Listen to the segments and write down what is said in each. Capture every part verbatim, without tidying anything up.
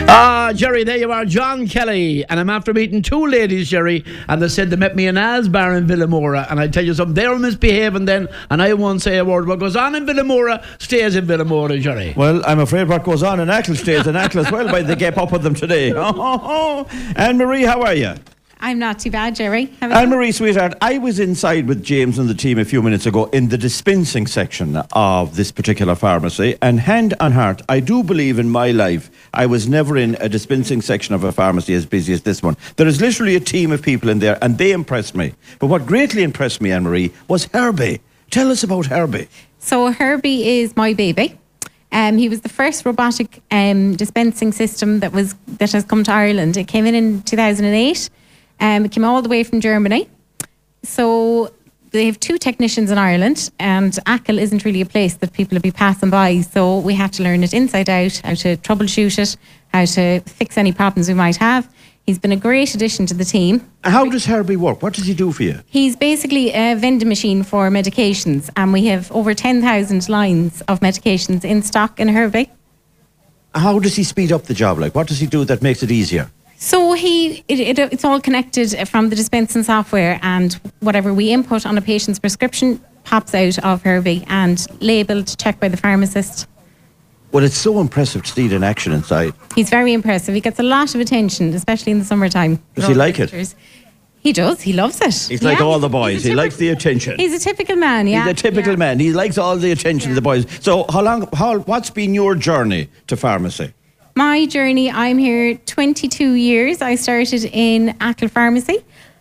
Ah, Jerry, there you are, John Kelly. And I'm after meeting two ladies, Jerry, and they said they met me in Asbar in Villamora. And I tell you something, they were misbehaving then, and I won't say a word. What goes on in Villamora stays in Villamora, Jerry. Well, I'm afraid what goes on in Achill stays in Achill as well, by the gap up with them today. Oh, oh, oh. Anne-Marie, how are you? I'm not too bad, Jerry. Anne-Marie, sweetheart, I was inside with James and the team a few minutes ago in the dispensing section of this particular pharmacy, and hand on heart, I do believe in my life I was never in a dispensing section of a pharmacy as busy as this one. There is literally a team of people in there, and they impressed me. But what greatly impressed me, Anne-Marie, was Herbie. Tell us about Herbie. So Herbie is my baby. Um, he was the first robotic um, dispensing system that was that has come to Ireland. It came in in two thousand eight. Um, it came all the way from Germany. So they have two technicians in Ireland, and Achill isn't really a place that people would be passing by. So we had to learn it inside out, how to troubleshoot it, how to fix any problems we might have. He's been a great addition to the team. How does Herbie work? What does he do for you? He's basically a vending machine for medications, and we have over ten thousand lines of medications in stock in Herbie. How does he speed up the job? Like, what does he do that makes it easier? So he, it, it, it's all connected from the dispensing software, and whatever we input on a patient's prescription pops out of Herbie and labelled, checked by the pharmacist. Well, it's so impressive to see it in action inside. He's very impressive. He gets a lot of attention, especially in the summertime. Does he like it? He does. He loves it. He's like yeah, all the boys. He likes the attention. He's a typical man, yeah. He's a typical yeah. man. He likes all the attention yeah. of the boys. So how long, how, what's been your journey to pharmacy? My journey, I'm here twenty-two years. I started in Achill Pharmacy,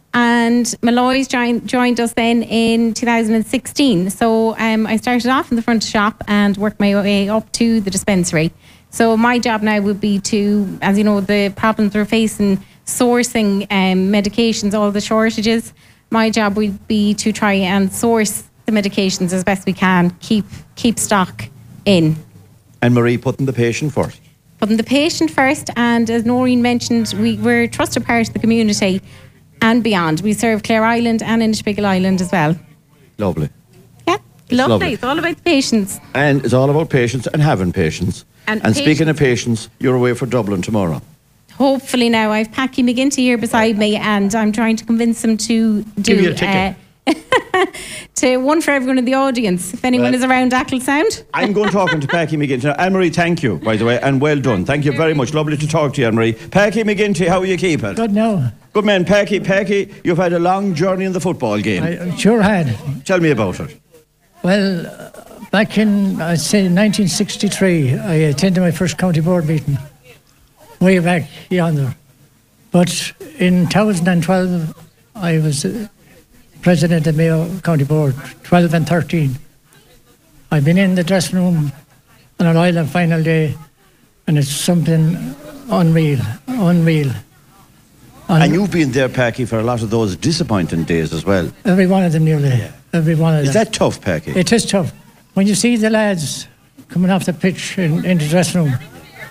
and Malloy's joined, joined us then in two thousand sixteen. So um, I started off in the front shop and worked my way up to the dispensary. So my job now would be to, as you know, the problems we're facing, sourcing um, medications, all the shortages. My job would be to try and source the medications as best we can, keep keep stock in. And Marie, putting the patient first. Putting the patient first, and as Noreen mentioned, we, we're a trusted part of the community and beyond. We serve Clare Island and Inishbiggle Island as well. Lovely. Yeah, lovely. lovely. It's all about the patients. And it's all about patients and having patients. And, and patients. Speaking of patients, you're away for Dublin tomorrow. Hopefully now. I've Packy McGinty here beside me, and I'm trying to convince him to do Give you a ticket. Uh, to one for everyone in the audience, if anyone well, is around Achill Sound. I'm going talking to Packy McGinty. Anne-Marie, thank you, by the way, and well done. Thank you very much. Lovely to talk to you, Anne-Marie. Packy McGinty, how are you keeping? Good now. Good man, Packy. Packy, you've had a long journey in the football game. I sure had. Tell me about it. Well, uh, back in, I'd say, nineteen sixty-three, I attended my first county board meeting, way back yonder. But in two thousand twelve, I was uh, president of Mayo County Board, twelve and thirteen. I've been in the dressing room on an Ireland final day, and it's something unreal, unreal. And, and you've been there, Packy, for a lot of those disappointing days as well. Every one of them nearly, yeah. every one of them. Is that tough, Packy? It is tough. When you see the lads coming off the pitch in, in the dressing room,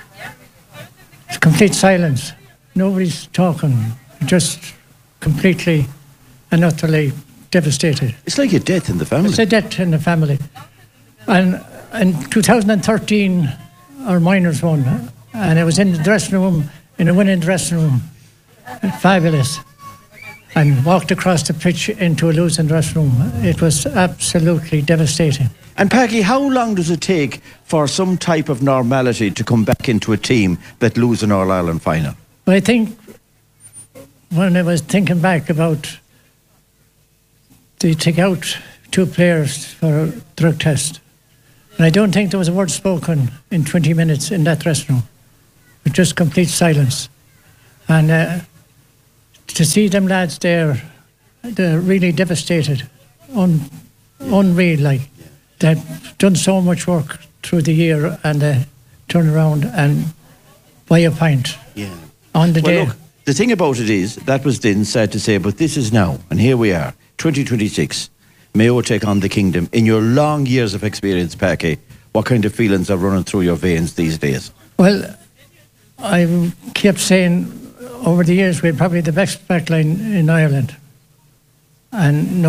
it's complete silence. Nobody's talking, just completely and utterly devastated. It's like a death in the family. It's a death in the family. And in two thousand thirteen, our minors won, and I was in the dressing room, in a winning dressing room. Fabulous. And walked across the pitch into a losing dressing room. It was absolutely devastating. And Packy, how long does it take for some type of normality to come back into a team that lose an All-Ireland final? Well, I think when I was thinking back about they take out two players for a drug test, and I don't think there was a word spoken in twenty minutes in that dressing room. With just complete silence. And uh, to see them lads there, they're really devastated, un unreal, like. They've done so much work through the year, and they turn around and buy a pint yeah. on the well, day. Look, the thing about it is, that was then sad to say, but this is now, and here we are, twenty twenty-six. Mayo take on the Kingdom. In your long years of experience, Packy, what kind of feelings are running through your veins these days? Well, I kept saying over the years we're probably the best backline in Ireland. And no